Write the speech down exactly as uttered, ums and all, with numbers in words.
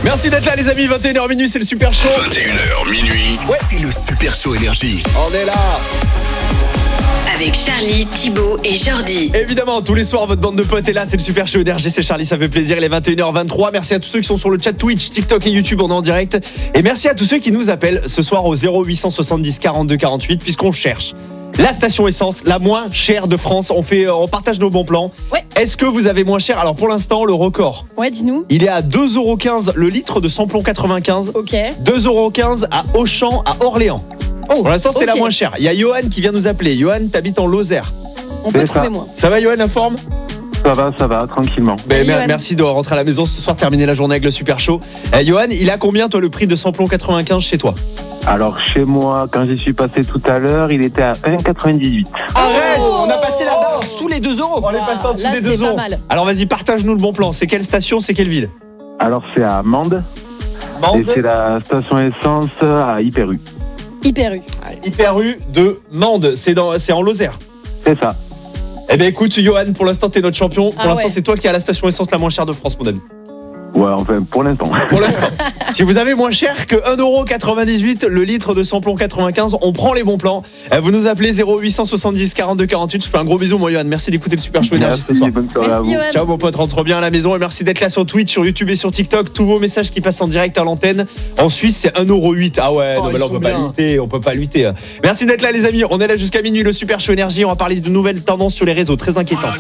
Merci d'être là les amis, vingt et une heures minuit, c'est le Super Show. vingt et une heures minuit, ouais. C'est le Super Show Énergie. On est là. Avec Charlie, Thibaut et Jordi. Évidemment, tous les soirs, votre bande de potes est là, c'est le Super Show Énergie, c'est Charlie, ça fait plaisir, il est vingt et une heures vingt-trois. Merci à tous ceux qui sont sur le chat Twitch, TikTok et YouTube, on est en direct. Et merci à tous ceux qui nous appellent ce soir au zéro huit cent soixante-dix quarante-deux quarante-huit, puisqu'on cherche la station essence la moins chère de France. On fait, on partage nos bons plans. Ouais. Est-ce que vous avez moins cher? Alors pour l'instant, le record, Ouais, dis-nous. il est à deux euros quinze le litre de samplon quatre-vingt-quinze. Ok. deux euros quinze à Auchan, à Orléans. Oh, Pour l'instant, c'est ok. la moins chère. Il y a Johan qui vient nous appeler. Johan, t'habites en Lozère. On peut C'est trouver ça. moins. Ça va, Johan, la forme? Ça va, ça va, tranquillement. Ben, Salut, mer- Johan. merci de rentrer à la maison ce soir, terminer la journée avec le Super Show. Euh, Johan, il a combien, toi, le prix de samplon quatre-vingt-quinze chez toi? Alors chez moi, quand j'y suis passé tout à l'heure, il était à un virgule quatre-vingt-dix-huit. Arrête, Oh. on a passé la barre sous les deux euros. On est passé en dessous Là, des c'est deux pas euros. mal. Alors vas-y, partage-nous le bon plan. C'est quelle station, c'est quelle ville? Alors c'est à Mende et c'est la station essence à Hyper U. Hyper U. Hyper U de Mende, c'est, dans, c'est en Lozère. C'est ça. Eh ben écoute, Johan, pour l'instant, t'es notre champion. Pour Ah l'instant, ouais. c'est toi qui as la station essence la moins chère de France, mon ami. Ouais, enfin pour l'instant. Pour l'instant. Si vous avez moins cher que un euro quatre-vingt-dix-huit le litre de samplon quatre-vingt-quinze, on prend les bons plans. Euh, Vous nous appelez zéro huit cent soixante-dix quarante-deux quarante-huit. Je fais un gros bisou, moi, Johan. Merci d'écouter le Super Show Énergie ce Merci, soir. bonne soirée à Merci, vous. Johan. Ciao mon pote, rentre bien à la maison et merci d'être là sur Twitch, sur YouTube et sur TikTok. Tous vos messages qui passent en direct à l'antenne. En Suisse, c'est un euro huit. Ah ouais, Oh, non, mais ils là, on sont peut pas bien. lutter, on peut pas lutter. Merci d'être là les amis. On est là jusqu'à minuit, le Super Show Énergie. On va parler de nouvelles tendances sur les réseaux, très inquiétantes.